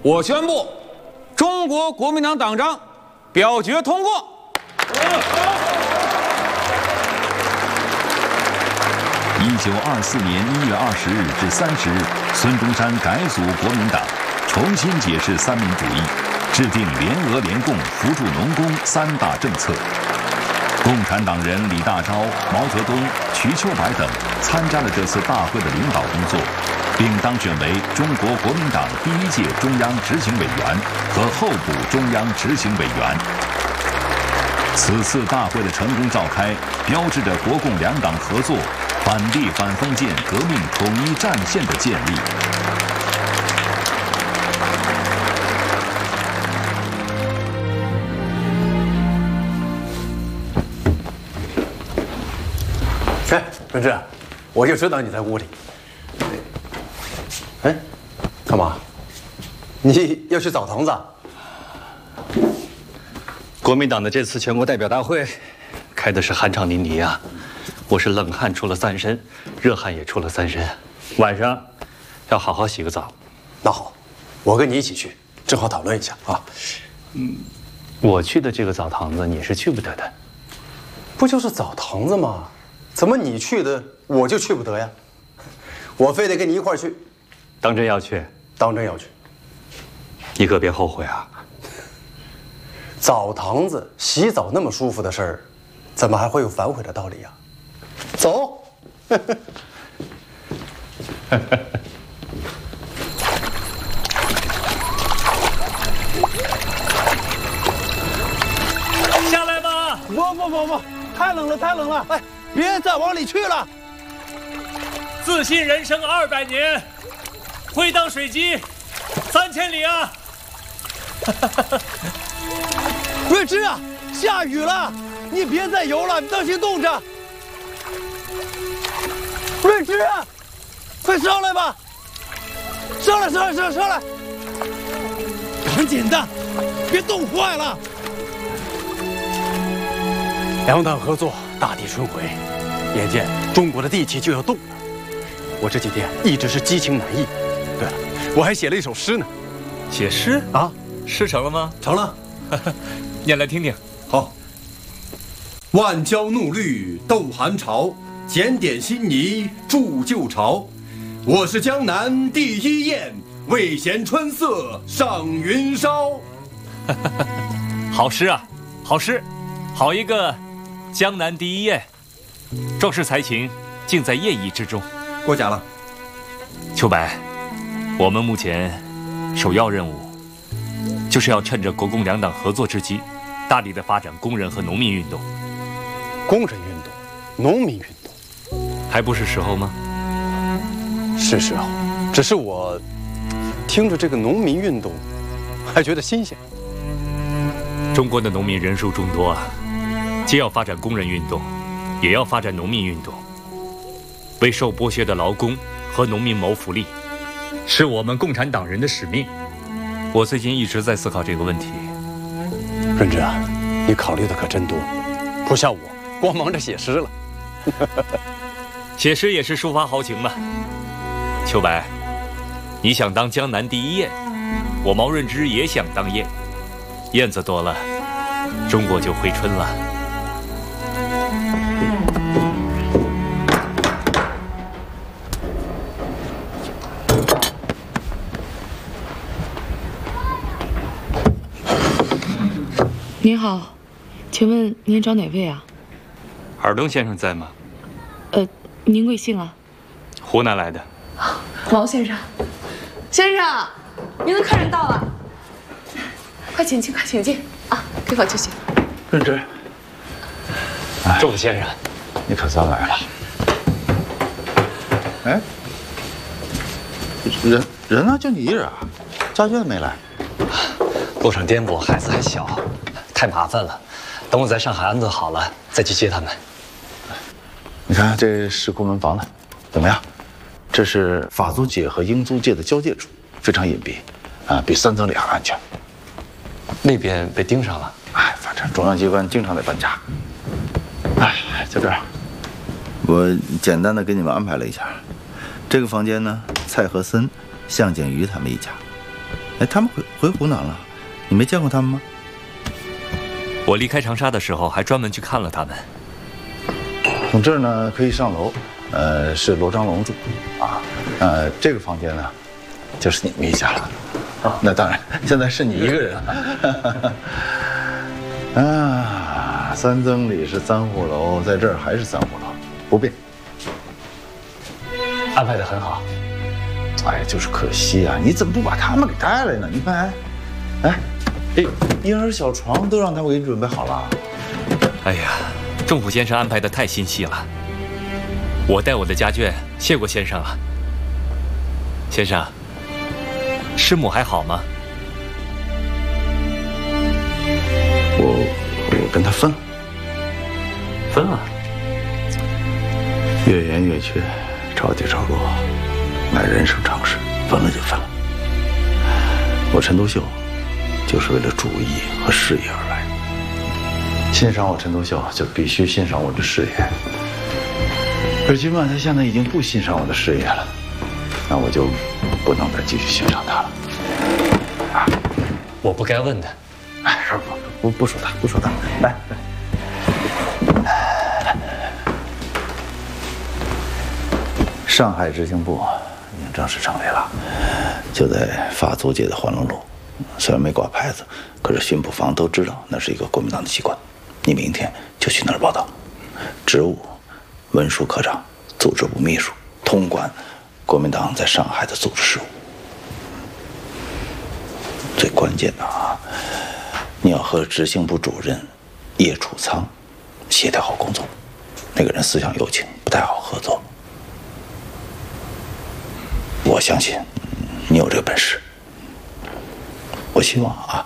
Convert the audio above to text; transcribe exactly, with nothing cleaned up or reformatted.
我宣布，中国国民党党章表决通过。 一九二四年一月二十日至三十日，孙中山改组国民党，重新解释三民主义，制定联俄联共扶助农工三大政策。共产党人李大钊、毛泽东、瞿秋白等参加了这次大会的领导工作，并当选为中国国民党第一届中央执行委员和候补中央执行委员。此次大会的成功召开，标志着国共两党合作、反帝反封建革命统一战线的建立。 哎，润之，我就知道你在屋里。哎，干嘛？你要去澡堂子？ 国民党的这次全国代表大会，开的是酣畅淋漓啊！我是冷汗出了三身，热汗也出了三身。晚上要好好洗个澡。 那好，我跟你一起去，正好讨论一下啊。 嗯，我去的这个澡堂子你是去不得的。 不就是澡堂子吗？怎么你去的我就去不得呀？我非得跟你一块儿去。 当真要去？ 当真要去。 你可别后悔啊！ 澡堂子洗澡那么舒服的事儿，怎么还会有反悔的道理呀？走。 下来吧！ 不不不不，太冷了太冷了！哎，别再往里去了。 自信人生二百年，回荡水击三千里啊！ 瑞芝啊，下雨了，你别再游了，你当心冻着。瑞芝啊，快上来吧！上来上来上来上来！赶紧的，别冻坏了。 两党合作，大地春回，眼见中国的地气就要动了。我这几天一直是激情满意。对了，我还写了一首诗呢。 写诗啊？ 诗成了吗？ 成了。 念来听听。 好。万椒怒绿斗寒潮，检点新泥铸旧巢。我是江南第一雁，未嫌春色上云梢。 好诗啊，好诗，好一个江南第一雁，壮士才情尽在雁翼之中。 过奖了。 秋白，我们目前首要任务就是要趁着国共两党合作之机，大力的发展工人和农民运动。 工人运动，农民运动， 还不是时候吗？ 是时候，只是我听着这个农民运动，还觉得新鲜。 中国的农民人数众多啊，既要发展工人运动，也要发展农民运动，为受剥削的劳工和农民谋福利，是我们共产党人的使命。我最近一直在思考这个问题。 润之啊，你考虑的可真多，不像我光忙着写诗了。 写诗也是抒发豪情嘛。秋白，你想当江南第一雁，我毛润之也想当雁，燕子多了，中国就回春了。 您好，请问您找哪位啊？ 尔东先生在吗？ 呃，您贵姓啊？ 湖南来的。 毛先生，先生，您的客人到了，快请进，快请进啊，给我就行。 润之， 周副先生， 你可算来了。哎，人人呢？就你一人啊？家眷没来？ 路上颠簸，孩子还小，太麻烦了。等我在上海安顿好了，再去接他们。 你看这石库门房呢，怎么样？这是法租界和英租界的交界处，非常隐蔽，啊，比三层里还安全。 那边被盯上了。 哎，反正中央机关经常得搬家。哎，就这样，我简单的给你们安排了一下，这个房间呢，蔡和森、向景瑜他们一家， 哎，他们回回湖南了，你没见过他们吗？ 我离开长沙的时候，还专门去看了他们。 从这儿呢可以上楼，呃，是罗章龙住，啊，呃，这个房间呢，就是你们一家了。啊，那当然，现在是你一个人了。啊，三增里是三户楼，在这儿还是三户楼，不变。 安排得很好。 哎，就是可惜啊，你怎么不把他们给带来呢？你看，哎，哎，这婴儿小床都让他们给你准备好了。 哎呀，仲甫先生安排的太心细了，我带我的家眷谢过先生了。先生，师母还好吗？ 我我跟他分了， 分了， 越演越缺，朝起朝落，乃人生常事，分了就分了。我陈独秀就是为了主义和事业而来，欣赏我陈独秀就必须欣赏我的事业，而今晚他现在已经不欣赏我的事业了，那我就不能再继续欣赏他了。啊， 我不该问的。 哎，不不不说他，不说他，来来。上海执行部已经正式成立了，就在法租界的环龙路。虽然没挂牌子，可是巡捕房都知道那是一个国民党的机关。你明天就去那儿报道，职务文书科长、组织部秘书，统管国民党在上海的组织事务。最关键的啊，你要和执行部主任叶楚仓协调好工作，那个人思想右倾，不太好合作。我相信你有这个本事，我希望啊，